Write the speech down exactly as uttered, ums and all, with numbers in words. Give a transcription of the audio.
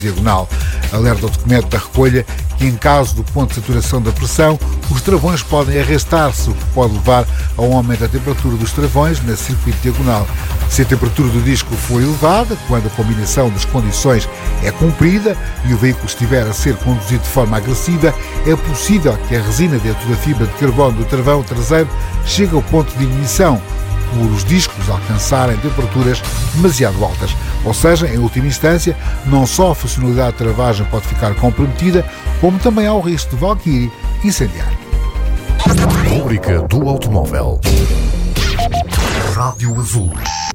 diagonal. Alerta o documento da recolha que, em caso do ponto de saturação da pressão, os travões podem arrastar-se, o que pode levar a um aumento da temperatura dos travões nesse circuito diagonal. Se a temperatura do disco for elevada, quando a combinação das condições é cumprida e o veículo estiver a ser conduzido de forma agressiva, é possível que a resina dentro da fibra de carbono do travão traseiro chegue ao ponto de ignição, por os discos alcançarem temperaturas demasiado altas. Ou seja, em última instância, não só a funcionalidade de travagem pode ficar comprometida, como também há o risco de Valkyrie incendiar. Rubrica do automóvel. Rádio Azul.